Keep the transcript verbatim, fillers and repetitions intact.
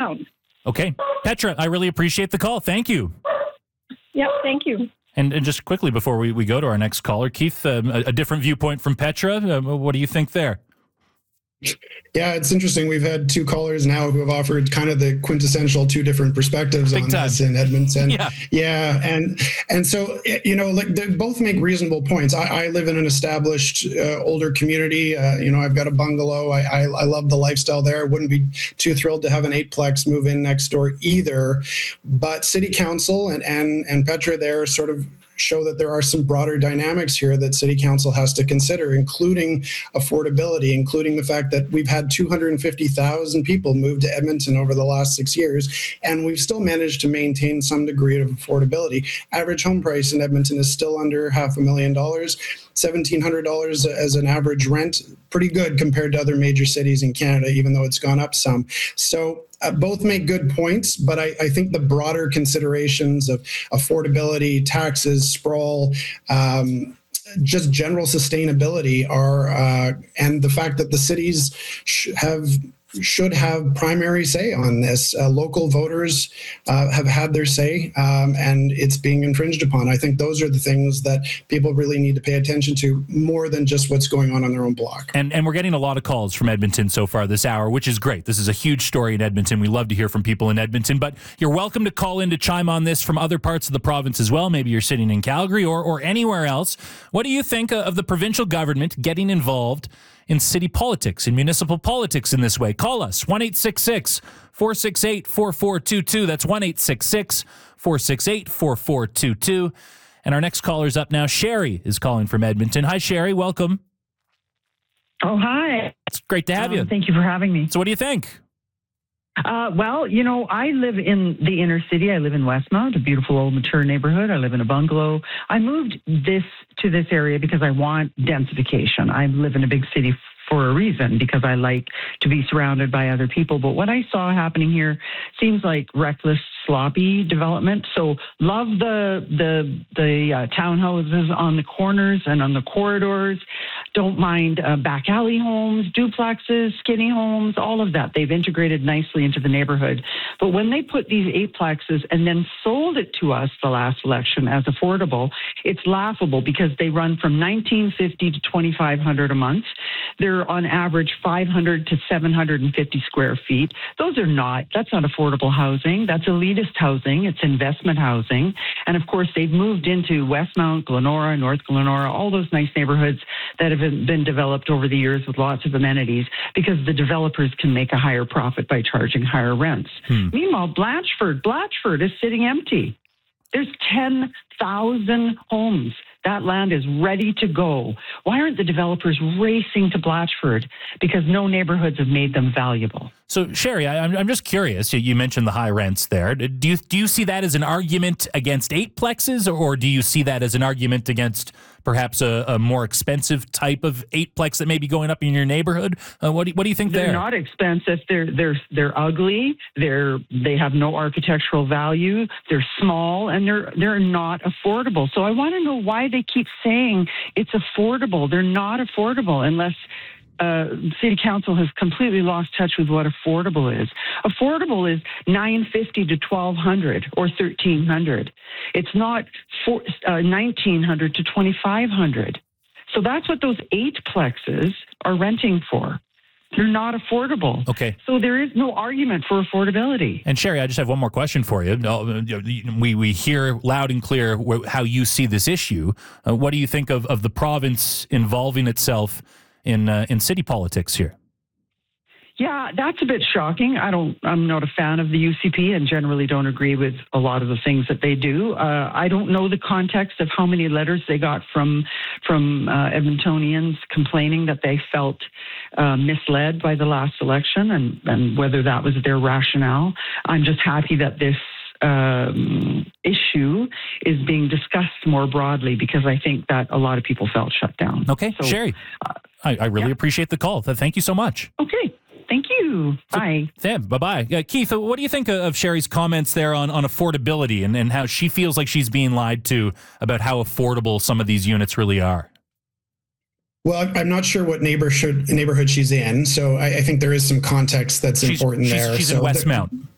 down. Okay. Petra, I really appreciate the call. Thank you. Yep, thank you. And, and just quickly before we, we go to our next caller, Keith, um, a, a different viewpoint from Petra. Uh, what do you think there? Yeah, it's interesting. We've had two callers now who have offered kind of the quintessential two different perspectives Big on time. this in Edmonton. Yeah. Yeah. And, and so, you know, like they both make reasonable points. I, I live in an established uh, older community. Uh, you know, I've got a bungalow. I, I, I love the lifestyle there. I wouldn't be too thrilled to have an eightplex move in next door either. But city council and, and, and Petra there sort of show that there are some broader dynamics here that city council has to consider, including affordability, including the fact that we've had two hundred fifty thousand people move to Edmonton over the last six years, and we've still managed to maintain some degree of affordability. Average home price in Edmonton is still under half a million dollars, seventeen hundred dollars as an average rent, pretty good compared to other major cities in Canada, even though it's gone up some. So Uh, both make good points, but I, I think the broader considerations of affordability, taxes, sprawl, um, just general sustainability are, uh, and the fact that the cities sh- have should have primary say on this. Uh, local voters uh, have had their say, um, and it's being infringed upon. I think those are the things that people really need to pay attention to more than just what's going on on their own block. And and we're getting a lot of calls from Edmonton so far this hour, which is great. This is a huge story in Edmonton. We love to hear from people in Edmonton, but you're welcome to call in to chime on this from other parts of the province as well. Maybe you're sitting in Calgary or, or anywhere else. What do you think of the provincial government getting involved in city politics, in municipal politics in this way? Call us, one eight six six, four six eight, four four two two. That's one eight six six, four six eight, four four two two. And our next caller's up now. Sherry is calling from Edmonton. Hi, Sherry. Welcome. Oh, hi. It's great to have Um, you. Thank you for having me. So what do you think? Uh, well, you know, I live in the inner city. I live in Westmount, a beautiful old mature neighborhood. I live in a bungalow. I moved this to this area because I want densification. I live in a big city for a reason, because I like to be surrounded by other people. But what I saw happening here seems like reckless, sloppy development. So love the the the uh, townhouses on the corners and on the corridors. Don't mind uh, back alley homes, duplexes, skinny homes, all of that. They've integrated nicely into the neighborhood. But when they put these eightplexes and then sold it to us the last election as affordable, it's laughable because they run from nineteen fifty to twenty-five hundred a month. They're on average five hundred to seven hundred fifty square feet. Those are not, that's not affordable housing. That's elitist housing. It's investment housing. And of course, they've moved into Westmount, Glenora, North Glenora, all those nice neighborhoods that have been developed over the years with lots of amenities because the developers can make a higher profit by charging higher rents. Hmm. Meanwhile, Blatchford, Blatchford is sitting empty. There's ten thousand homes. That land is ready to go. Why aren't the developers racing to Blatchford? Because no neighborhoods have made them valuable. So, Sherry, I, I'm I'm just curious. You mentioned the high rents there. Do you do you see that as an argument against eightplexes, or do you see that as an argument against perhaps a, a more expensive type of eightplex that may be going up in your neighborhood? Uh, what do you, what do you think they're there? They're not expensive. They're they're they're ugly. They're they have no architectural value. They're small and they're they're not affordable. So I want to know why they keep saying it's affordable. They're not affordable unless Uh, City Council has completely lost touch with what affordable is. Affordable is nine fifty to twelve hundred or thirteen hundred. It's not four, uh, nineteen hundred to twenty-five hundred. So that's what those eight plexes are renting for. They're not affordable. Okay. So there is no argument for affordability. And Sherry, I just have one more question for you. We we hear loud and clear how you see this issue. Uh, what do you think of, of the province involving itself in uh, in city politics here? Yeah, that's a bit shocking. I don't. I'm not a fan of the U C P and generally don't agree with a lot of the things that they do. Uh, I don't know the context of how many letters they got from from uh, Edmontonians complaining that they felt uh, misled by the last election, and and whether that was their rationale. I'm just happy that this Um, issue is being discussed more broadly because I think that a lot of people felt shut down. Okay, so, Sherry, uh, I, I really yeah. appreciate the call. Thank you so much. Okay, thank you. So, bye. Yeah, bye-bye. Uh, Keith, what do you think of Sherry's comments there on, on affordability and, and how she feels like she's being lied to about how affordable some of these units really are? Well, I'm not sure what neighborhood neighborhood she's in, so I, I think there is some context that's she's, important she's, there. She's so in Westmount.